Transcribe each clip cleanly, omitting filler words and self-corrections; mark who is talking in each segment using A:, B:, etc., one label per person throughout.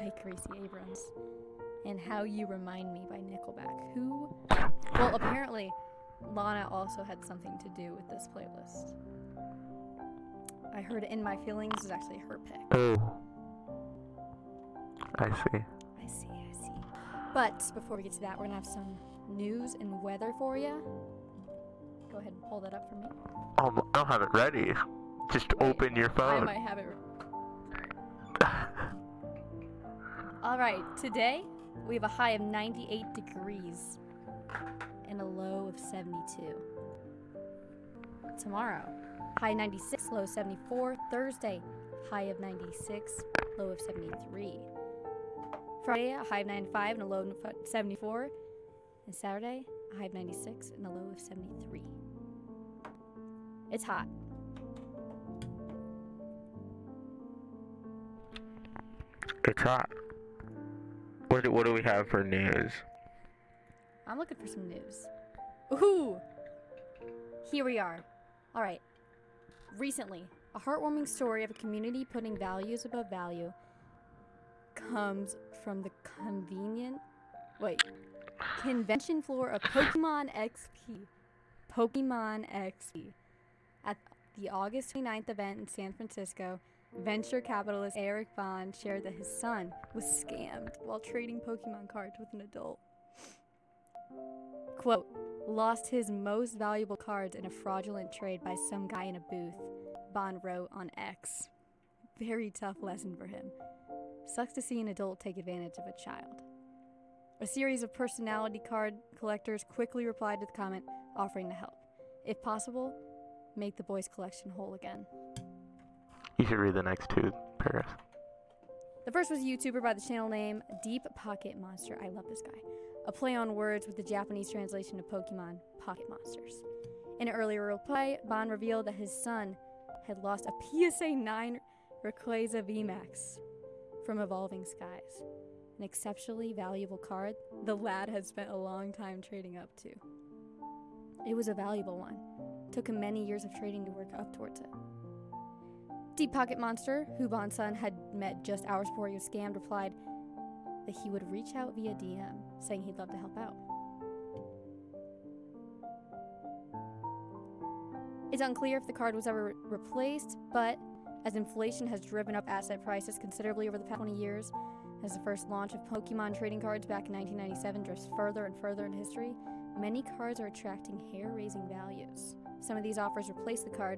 A: by Gracie Abrams, and How You Remind Me by Nickelback. Well, apparently, Lana also had something to do with this playlist. I heard In My Feelings was actually her pick.
B: Oh. I see.
A: I see. But before we get to that, we're going to have some news and weather for you. Go ahead and pull that up for me.
B: I don't have it ready. Just open your phone.
A: I might have it. All right, today we have a high of 98 degrees and a low of 72. Tomorrow, high 96, low 74. Thursday, high of 96, low of 73. Friday, a high of 95 and a low of 74. And Saturday, a high of 96 and a low of 73. It's hot.
B: It's hot. What do we have for news?
A: I'm looking for some news. Ooh! Here we are. Alright. Recently, a heartwarming story of a community putting values above value comes from the convention floor of Pokemon XP. Pokemon XP. At the August 29th event in San Francisco, venture capitalist Eric Bond shared that his son was scammed while trading Pokemon cards with an adult. Quote, lost his most valuable cards in a fraudulent trade by some guy in a booth, Bond wrote on X. Very tough lesson for him. Sucks to see an adult take advantage of a child. A series of personality card collectors quickly replied to the comment, offering to help. If possible, make the boy's collection whole again.
B: You should read the next two, Paris.
A: The first was a YouTuber by the channel name Deep Pocket Monster. I love this guy. A play on words with the Japanese translation of Pokemon, Pocket Monsters. In an earlier reply, Bond revealed that his son had lost a PSA 9 Rayquaza VMAX from Evolving Skies. An exceptionally valuable card the lad had spent a long time trading up to. It was a valuable one. Took him many years of trading to work up towards it. Deep Pocket Monster, who Bond's son had met just hours before he was scammed, replied that he would reach out via DM, saying he'd love to help out. It's unclear if the card was ever replaced, but as inflation has driven up asset prices considerably over the past 20 years, as the first launch of Pokemon trading cards back in 1997 drifts further and further into history, many cards are attracting hair-raising values. Some of these offers to replace the card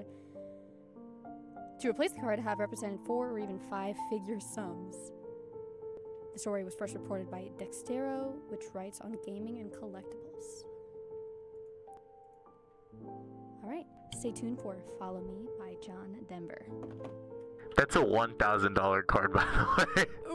A: have represented 4 or even 5-figure sums. The story was first reported by Dextero, which writes on gaming and collectibles. Alright, stay tuned for Follow Me by John Denver.
B: That's a $1,000 card, by the way.